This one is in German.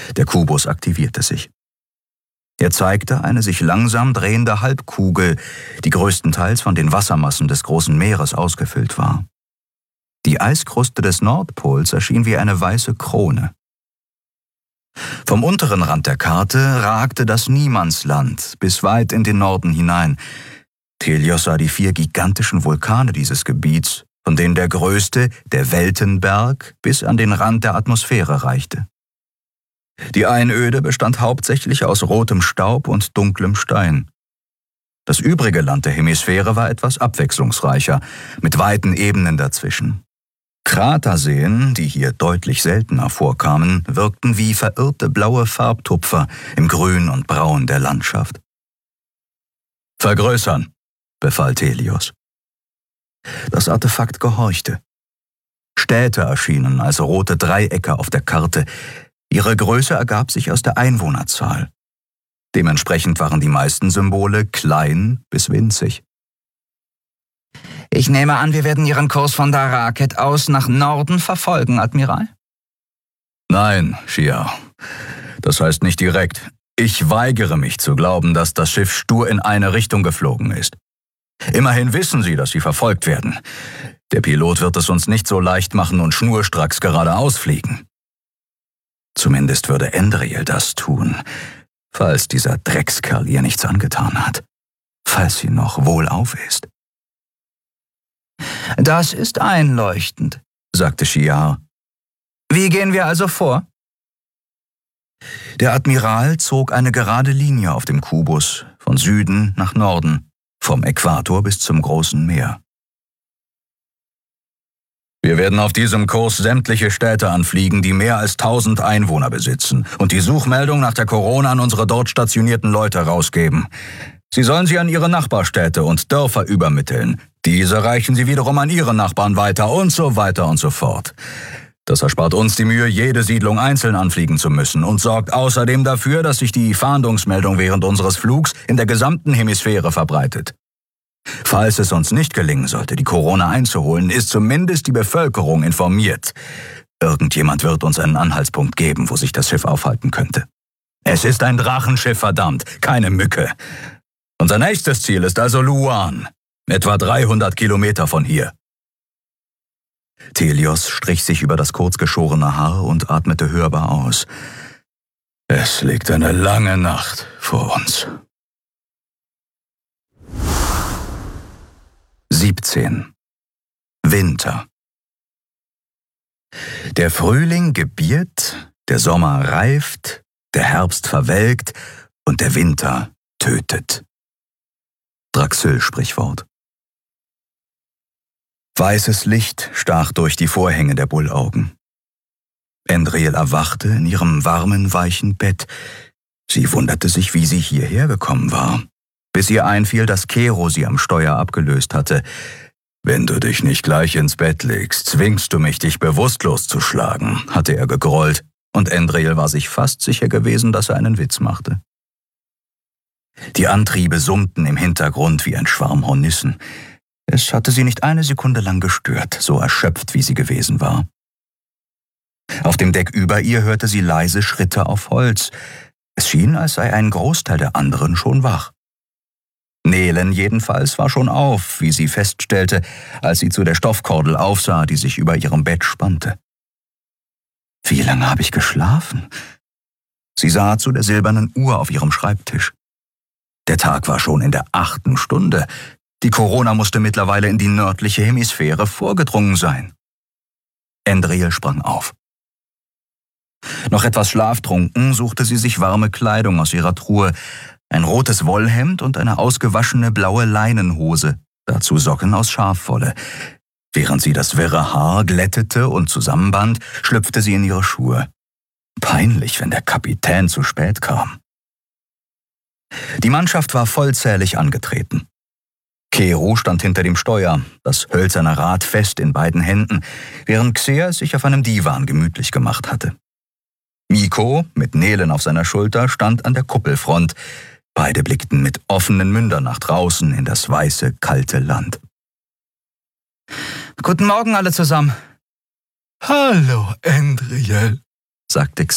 Der Kubus aktivierte sich. Er zeigte eine sich langsam drehende Halbkugel, die größtenteils von den Wassermassen des großen Meeres ausgefüllt war. Die Eiskruste des Nordpols erschien wie eine weiße Krone. Vom unteren Rand der Karte ragte das Niemandsland bis weit in den Norden hinein. Thelios sah die 4 gigantischen Vulkane dieses Gebiets, von denen der größte, der Weltenberg, bis an den Rand der Atmosphäre reichte. Die Einöde bestand hauptsächlich aus rotem Staub und dunklem Stein. Das übrige Land der Hemisphäre war etwas abwechslungsreicher, mit weiten Ebenen dazwischen. Kraterseen, die hier deutlich seltener vorkamen, wirkten wie verirrte blaue Farbtupfer im Grün und Braun der Landschaft. »Vergrößern«, befahl Thelios. Das Artefakt gehorchte. Städte erschienen als rote Dreiecke auf der Karte. Ihre Größe ergab sich aus der Einwohnerzahl. Dementsprechend waren die meisten Symbole klein bis winzig. Ich nehme an, wir werden Ihren Kurs von Daraket aus nach Norden verfolgen, Admiral? Nein, Shia. Das heißt nicht direkt. Ich weigere mich zu glauben, dass das Schiff stur in eine Richtung geflogen ist. Immerhin wissen Sie, dass Sie verfolgt werden. Der Pilot wird es uns nicht so leicht machen und schnurstracks geradeaus fliegen. Zumindest würde Endriel das tun, falls dieser Dreckskerl ihr nichts angetan hat. Falls sie noch wohlauf ist. Das ist einleuchtend, sagte Shiar. Wie gehen wir also vor? Der Admiral zog eine gerade Linie auf dem Kubus, von Süden nach Norden, vom Äquator bis zum großen Meer. Wir werden auf diesem Kurs sämtliche Städte anfliegen, die mehr als 1000 Einwohner besitzen und die Suchmeldung nach der Corona an unsere dort stationierten Leute rausgeben. Sie sollen sie an ihre Nachbarstädte und Dörfer übermitteln. Diese reichen sie wiederum an ihre Nachbarn weiter und so weiter und so fort. Das erspart uns die Mühe, jede Siedlung einzeln anfliegen zu müssen und sorgt außerdem dafür, dass sich die Fahndungsmeldung während unseres Flugs in der gesamten Hemisphäre verbreitet. Falls es uns nicht gelingen sollte, die Corona einzuholen, ist zumindest die Bevölkerung informiert. Irgendjemand wird uns einen Anhaltspunkt geben, wo sich das Schiff aufhalten könnte. Es ist ein Drachenschiff, verdammt, keine Mücke. Unser nächstes Ziel ist also Luan, etwa 300 Kilometer von hier. Thelios strich sich über das kurzgeschorene Haar und atmete hörbar aus. Es liegt eine lange Nacht vor uns. 17. Winter. Der Frühling gebiert, der Sommer reift, der Herbst verwelkt und der Winter tötet. Draxil-Sprichwort. Weißes Licht stach durch die Vorhänge der Bullaugen. Endriel erwachte in ihrem warmen, weichen Bett. Sie wunderte sich, wie sie hierher gekommen war, bis ihr einfiel, dass Kero sie am Steuer abgelöst hatte. »Wenn du dich nicht gleich ins Bett legst, zwingst du mich, dich bewusstlos zu schlagen«, hatte er gegrollt, und Endriel war sich fast sicher gewesen, dass er einen Witz machte. Die Antriebe summten im Hintergrund wie ein Schwarm Hornissen. Es hatte sie nicht eine Sekunde lang gestört, so erschöpft wie sie gewesen war. Auf dem Deck über ihr hörte sie leise Schritte auf Holz. Es schien, als sei ein Großteil der anderen schon wach. Nelen jedenfalls war schon auf, wie sie feststellte, als sie zu der Stoffkordel aufsah, die sich über ihrem Bett spannte. Wie lange habe ich geschlafen? Sie sah zu der silbernen Uhr auf ihrem Schreibtisch. Der Tag war schon in der 8. Stunde. Die Corona musste mittlerweile in die nördliche Hemisphäre vorgedrungen sein. Endriel sprang auf. Noch etwas schlaftrunken suchte sie sich warme Kleidung aus ihrer Truhe, ein rotes Wollhemd und eine ausgewaschene blaue Leinenhose, dazu Socken aus Schafwolle. Während sie das wirre Haar glättete und zusammenband, schlüpfte sie in ihre Schuhe. Peinlich, wenn der Kapitän zu spät kam. Die Mannschaft war vollzählig angetreten. Kero stand hinter dem Steuer, das hölzerne Rad fest in beiden Händen, während Xer sich auf einem Divan gemütlich gemacht hatte. Miko, mit Nelen auf seiner Schulter, stand an der Kuppelfront. Beide blickten mit offenen Mündern nach draußen in das weiße, kalte Land. »Guten Morgen alle zusammen.« »Hallo, Endriel«, sagte